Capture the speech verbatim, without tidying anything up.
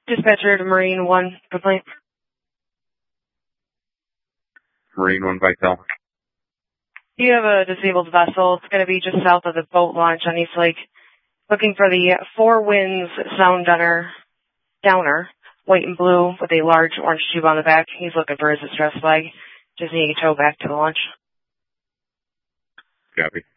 Dispatcher to Marine one, complaint. Marine one, Vital. You have a disabled vessel. It's going to be just south of the boat launch on East Lake. Looking for the Four Winds Sound Downer, downer, white and blue, with a large orange tube on the back. He's looking for his distress flag. Just need to tow back to the launch. Copy.